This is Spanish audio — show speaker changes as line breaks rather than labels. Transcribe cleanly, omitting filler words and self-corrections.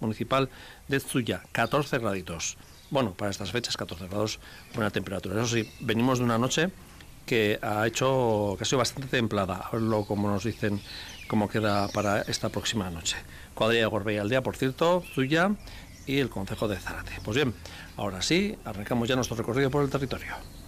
municipal de Zuya, 14 graditos. Bueno, para estas fechas, 14 grados, buena temperatura. Eso sí, venimos de una noche que ha sido bastante templada. A verlo como nos dicen, cómo queda para esta próxima noche. Cuadrilla de Gorbea Aldea, por cierto, Zuya y el concejo de Zárate. Pues bien, ahora sí, arrancamos ya nuestro recorrido por el territorio.